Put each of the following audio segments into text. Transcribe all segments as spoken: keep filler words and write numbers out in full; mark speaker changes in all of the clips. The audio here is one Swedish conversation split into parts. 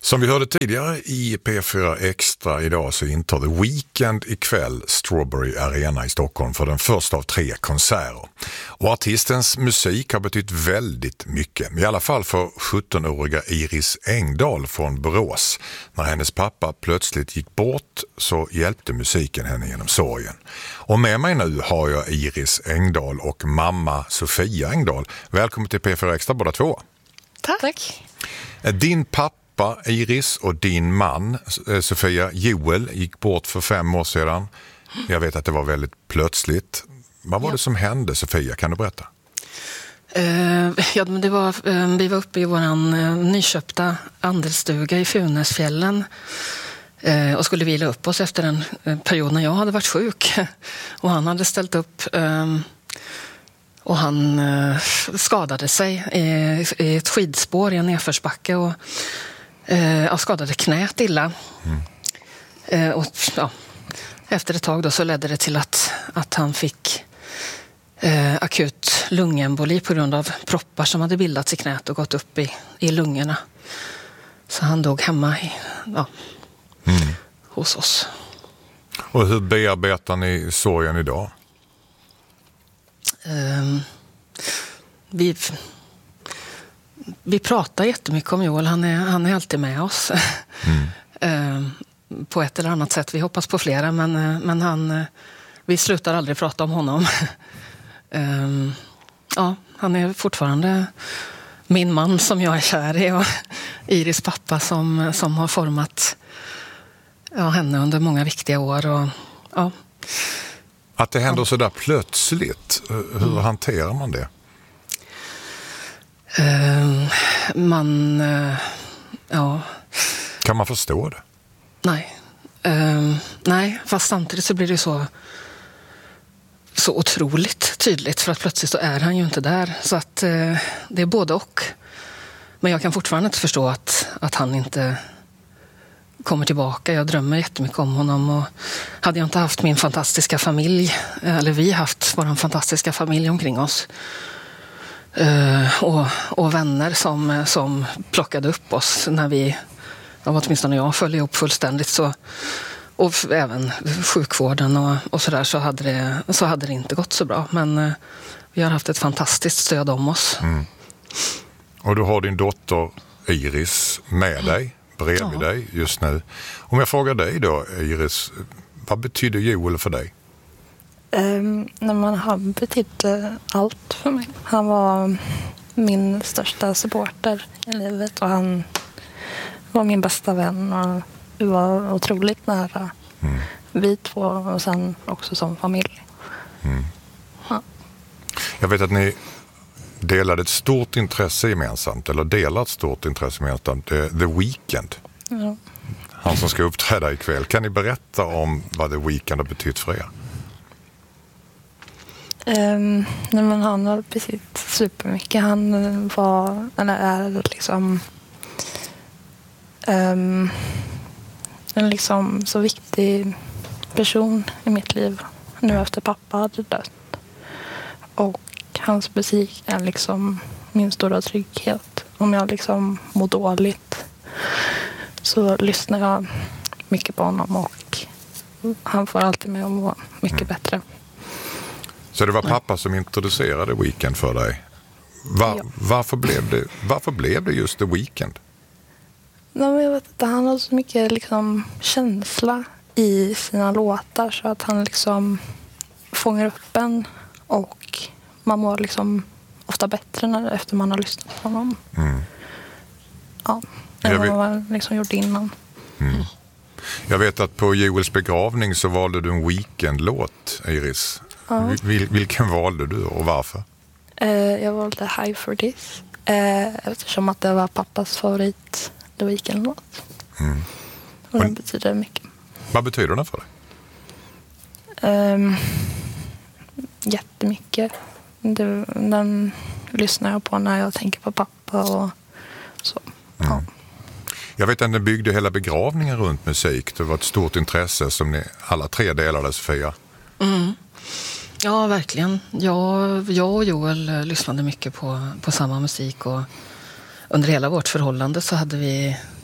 Speaker 1: Som vi hörde tidigare i P fyra Extra idag så intar The Weeknd ikväll Strawberry Arena i Stockholm för den första av tre konserter. Och artistens musik har betytt väldigt mycket, i alla fall för sjuttonåriga Iris Engdahl från Borås. När hennes pappa plötsligt gick bort så hjälpte musiken henne genom sorgen. Och med mig nu har jag Iris Engdahl och mamma Sofia Engdahl. Välkommen till P fyra Extra båda två.
Speaker 2: Tack.
Speaker 1: Din pappa Iris och din man Sofia, Joel, gick bort för fem år sedan. Jag vet att det var väldigt plötsligt. Vad var ja. det som hände, Sofia? Kan du berätta?
Speaker 2: Uh, ja, men det var, uh, vi var uppe i våran uh, nyköpta andelsstuga i Funäsfjällen uh, och skulle vila upp oss efter en uh, period när jag hade varit sjuk. Och han hade ställt upp uh, och han uh, skadade sig i, i ett skidspår i en nedförsbacke och Uh, skadade knät illa. Mm. Uh, och, ja, efter ett tag då så ledde det till att, att han fick uh, akut lungemboli på grund av proppar som hade bildats i knät och gått upp i, i lungorna. Så han dog hemma i, ja, mm. hos oss.
Speaker 1: Och hur bearbetar ni sorgen idag?
Speaker 2: Uh, vi... Vi pratar jättemycket om Joel, han är, han är alltid med oss. Mm. På ett eller annat sätt, vi hoppas på flera, men, men han, vi slutar aldrig prata om honom. Ja, han är fortfarande min man som jag är kär i och Iris pappa som, som har format ja, henne under många viktiga år. Och, ja.
Speaker 1: Att det händer så där plötsligt, hur mm. hanterar man det?
Speaker 2: Uh, man, uh, ja.
Speaker 1: Kan man förstå det?
Speaker 2: Nej. Uh, nej, fast samtidigt så blir det så så otroligt tydligt för att plötsligt så är han ju inte där. Så att uh, det är både och. Men jag kan fortfarande inte förstå att, att han inte kommer tillbaka. Jag drömmer jättemycket om honom och hade jag inte haft min fantastiska familj, eller vi haft vår fantastiska familj omkring oss, Uh, och, och vänner som, som plockade upp oss när vi, åtminstone jag, föll ihop fullständigt så, och f- även sjukvården och, och sådär så hade, det, så hade det inte gått så bra, men uh, vi har haft ett fantastiskt stöd om oss. Mm.
Speaker 1: Och du har din dotter Iris med dig, bredvid ja. dig just nu. Om jag frågar dig då, Iris, vad betyder Joel för dig?
Speaker 3: Um, när man har betytt uh, allt för mig. Han var min största supporter i livet och han var min bästa vän och vi var otroligt nära. Mm. Vi två och sen också som familj. Mm. Ja.
Speaker 1: Jag vet att ni delade ett stort intresse gemensamt, eller delar ett stort intresse gemensamt, The Weeknd. Ja. Han som ska uppträda ikväll. Kan ni berätta om vad The Weeknd har betytt för er?
Speaker 3: Um, nej men han har precis supermycket. Han var, eller är liksom um, en liksom så viktig person i mitt liv nu efter pappa hade dött. Och hans musik är liksom min stora trygghet. Om jag liksom mår dåligt så lyssnar jag mycket på honom och han får alltid mig att må mycket mm. bättre.
Speaker 1: Så det var pappa som introducerade Weeknd för dig. Var, ja. varför, blev det, varför blev det just The Weeknd?
Speaker 3: Nej, jag vet inte, han har så mycket liksom känsla i sina låtar så att han liksom fångar upp en och man mår liksom ofta bättre när, efter man har lyssnat på honom. Mm. Ja, än vad man liksom gjort innan.
Speaker 1: Mm. Jag vet att på Joels begravning så valde du en Weeknd-låt, Iris. Ja. Vil, vilken valde du och varför?
Speaker 3: Uh, jag valde High for This. Uh, eftersom att det var pappas favorit The Weeknd-låt. Mm. Och den betyder mycket.
Speaker 1: Vad betyder den för dig?
Speaker 3: Um, jättemycket. Det, den lyssnar jag på när jag tänker på pappa och så. Mm. Ja.
Speaker 1: Jag vet att ni byggde hela begravningen runt musik. Det var ett stort intresse som ni alla tre delade, Sofia.
Speaker 2: Mm. Ja, verkligen. Jag, jag och Joel lyssnade mycket på, på samma musik och under hela vårt förhållande så hade vi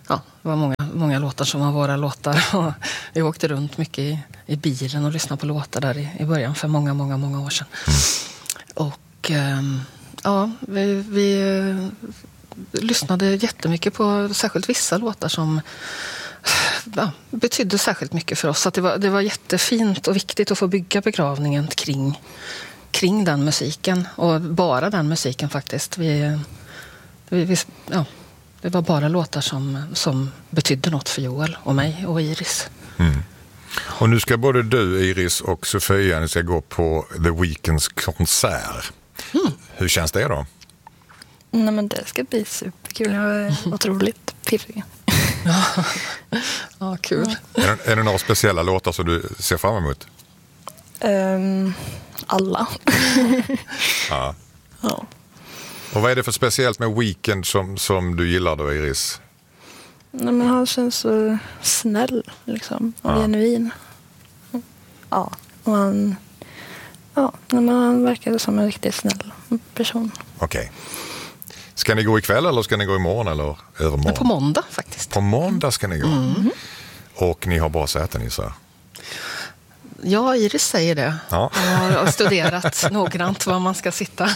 Speaker 2: ja, det var många, många låtar som var våra låtar. Och vi åkte runt mycket i, i bilen och lyssnade på låtar där i, i början för många, många, många år sedan. Mm. Och um, ja, vi, vi uh, lyssnade jättemycket på särskilt vissa låtar som ja, betydde särskilt mycket för oss. Så att det, var, det var jättefint och viktigt att få bygga begravningen kring, kring den musiken. Och bara den musiken faktiskt. Vi, vi, vi, ja, det var bara låtar som, som betydde något för Joel och mig och Iris.
Speaker 1: Mm. Och nu ska både du, Iris och Sofia, ni ska gå på The Weeknds konsert. Mm. Hur känns det då?
Speaker 3: Nej, men det ska bli superkul. Jag är otroligt pirrig.
Speaker 2: Ja, ja kul.
Speaker 1: Ja. Är, det, är det några speciella låtar som du ser fram emot?
Speaker 3: Um, alla.
Speaker 1: Ja.
Speaker 3: Ja.
Speaker 1: Och vad är det för speciellt med Weeknd som, som du gillar då, Iris?
Speaker 3: Nej, men han känns så snäll liksom, och ja. genuin. Ja, och han, ja, men han verkar som en riktigt snäll person.
Speaker 1: Okej. Okay. Ska ni gå ikväll eller ska ni gå imorgon eller övermorgon?
Speaker 2: På måndag faktiskt.
Speaker 1: På måndag ska ni gå.
Speaker 2: Mm.
Speaker 1: Och ni har bra säten i sig.
Speaker 2: Ja, Iris säger det.
Speaker 1: Ja.
Speaker 2: Jag har studerat noggrant var man ska sitta.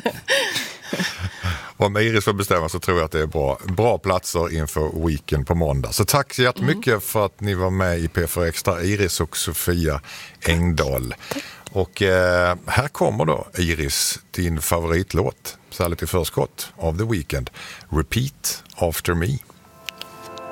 Speaker 1: Om Iris får bestämma så tror jag att det är bra, bra platser inför Weeknd på måndag. Så tack så jättemycket mm. för att ni var med i P fyra Extra, Iris och Sofia Engdahl. Tack. Och eh, här kommer då Iris, din favoritlåt, så här lite förskott av The Weeknd. Repeat After Me.